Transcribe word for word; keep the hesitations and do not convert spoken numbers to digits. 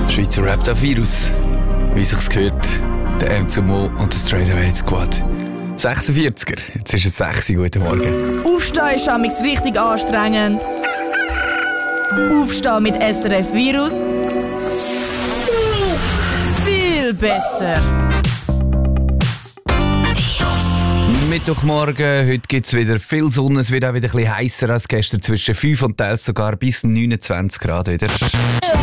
Schweizer Rap auf Virus. Wie sich's gehört, der M zwei Mo und der Straight Away Squad. sechsundvierziger, jetzt ist es sechs Uhr, guten Morgen. Aufstehen ist amigs richtig anstrengend. Aufstehen mit S R F Virus. Viel besser. Mittwochmorgen, heute gibt es wieder viel Sonne, es wird auch wieder ein bisschen heißer als gestern, zwischen fünf und teils sogar bis neunundzwanzig Grad wieder.